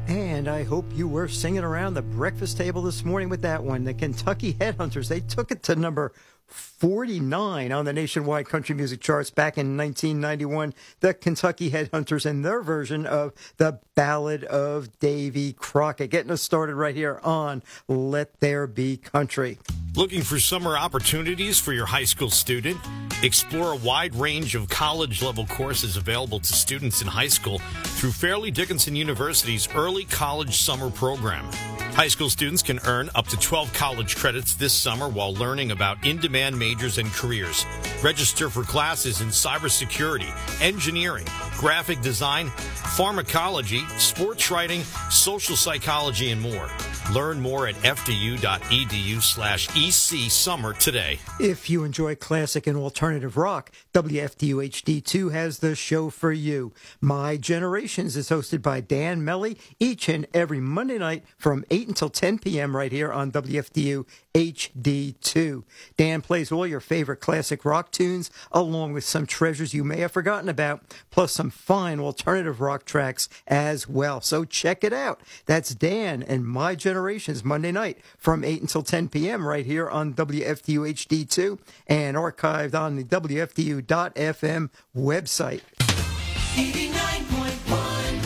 And I hope you were singing around the breakfast table this morning with that one. The Kentucky Headhunters, they took it to number 49 on the nationwide country music charts back in 1991. The Kentucky Headhunters and their version of the Ballad of Davy Crockett. Getting us started right here on Let There Be Country. Looking for summer opportunities for your high school student? Explore a wide range of college-level courses available to students in high school through Fairleigh Dickinson University's Early College Summer Program. High school students can earn up to 12 college credits this summer while learning about in-demand majors and careers. Register for classes in cybersecurity, engineering, graphic design, pharmacology, sports writing, social psychology, and more. Learn more at fdu.edu/EC Summer today. If you enjoy classic and alternative rock, WFDU HD2 has the show for you. My Generations is hosted by Dan Melly each and every Monday night from 8 until 10 p.m. right here on WFDU HD2. Dan plays all your favorite classic rock tunes along with some treasures you may have forgotten about, plus some fine alternative rock tracks as well. So check it out. That's Dan and My Generations Monday night from 8 until 10 p.m. right here on WFDU HD2 and archived on the WFDU.FM website. 89.1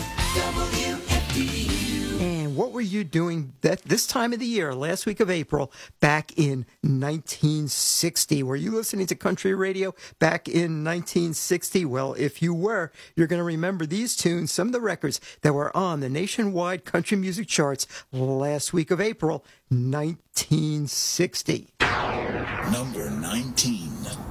WFDU. And what were you doing this time of the year, last week of April, back in 1960? Were you listening to country radio back in 1960? Well, if you were, you're going to remember these tunes, some of the records that were on the nationwide country music charts last week of April, 1960. Number 19.